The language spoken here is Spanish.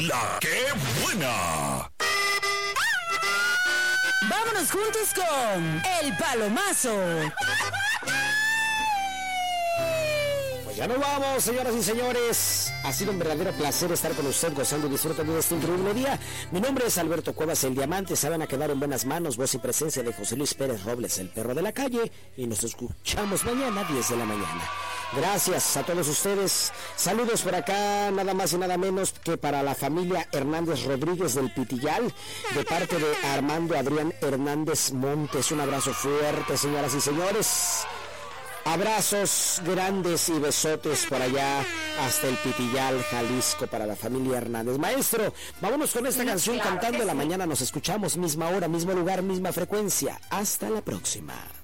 La que buena. Vámonos juntos con El Palomazo. Pues ya nos vamos, señoras y señores. Ha sido un verdadero placer estar con usted, gozando y disfrutando de este increíble día. Mi nombre es Alberto Cuevas, el Diamante. Se van a quedar en buenas manos, voz y presencia de José Luis Pérez Robles, el perro de la calle. Y nos escuchamos mañana, 10 de la mañana. Gracias a todos ustedes. Saludos por acá, nada más y nada menos que para la familia Hernández Rodríguez del Pitillal, de parte de Armando Adrián Hernández Montes. Un abrazo fuerte, señoras y señores. Abrazos grandes y besotes por allá hasta el Pitillal, Jalisco, para la familia Hernández. Maestro, vámonos con esta canción, cantando. La mañana nos escuchamos, misma hora, mismo lugar, misma frecuencia. Hasta la próxima.